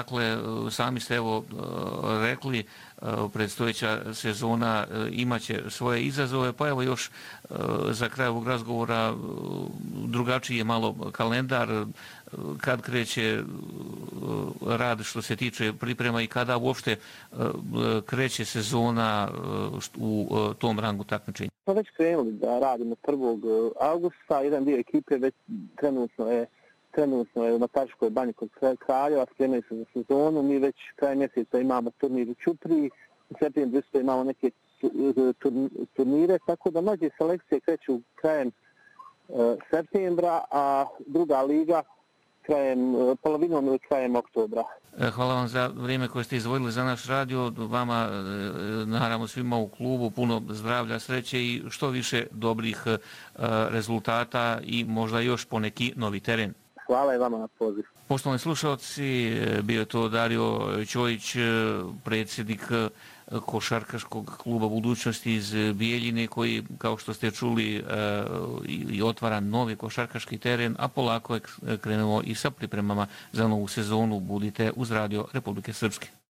Dakle, sami ste evo rekli, predstojeća sezona imaće svoje izazove, pa evo još za kraj ovog razgovora drugačiji je malo kalendar, kad kreće rad što se tiče priprema i kada uopšte kreće sezona u tom rangu takmičenja? Smo već krenuli da radimo 1. augusta, jedan dio ekipe već trenutno je u Mataškoj banji kod Kraljeva, spremaju se za sezonu, mi već kraj mjeseca imamo turnir u Ćupriji, u septembru isto imamo neke turnire, tako da mnoge selekcije kreću krajem septembra, a druga liga polovinom ili krajem oktobra. Hvala vam za vrijeme koje ste izdvojili za naš radio. Vama, naravno svima u klubu, puno zdravlja, sreće i što više dobrih rezultata i možda još poneki novi teren. Hvala i vama na poziv. Poštovani slušalci, bio je to Dario Ćojić, predsjednik košarkaškog kluba Budućnosti iz Bijeljine, koji, kao što ste čuli, i otvara novi košarkaški teren, a polako je krenuo i sa pripremama za novu sezonu. Budite uz Radio Republike Srpske.